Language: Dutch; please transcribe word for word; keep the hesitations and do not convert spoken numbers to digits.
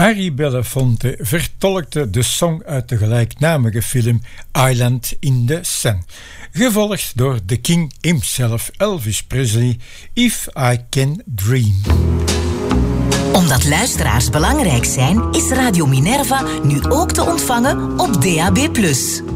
Harry Belafonte vertolkte de song uit de gelijknamige film Island in the Sun, gevolgd door The King himself, Elvis Presley, If I Can Dream. Omdat luisteraars belangrijk zijn, is Radio Minerva nu ook te ontvangen op D A B plus.